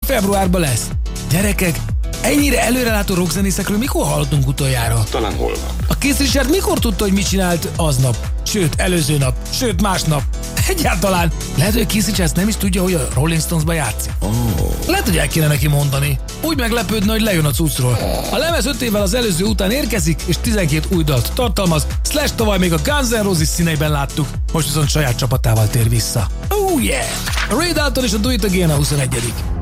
februárban lesz. Gyerekek, ennyire előrelátó rockzenészekről mikor hallottunk utoljára? Talán holnap. A Keith Richards mikor tudta, hogy mit csinált aznap? Sőt, előző nap, sőt másnap. Egyáltalán. Lehet, hogy Keith Richards nem is tudja, hogy a Rolling Stones-ba játszik. Lehet, hogy el kéne neki mondani. Úgy meglepődne, hogy lejön a cuccról. A lemez 5 évvel az előző után érkezik, és 12 új dalt tartalmaz. Slash tavaly még a Guns N' Roses színeiben láttuk, most viszont saját csapatával tér vissza. Oh yeah! A Ray Dalton és a Do It Again a 21.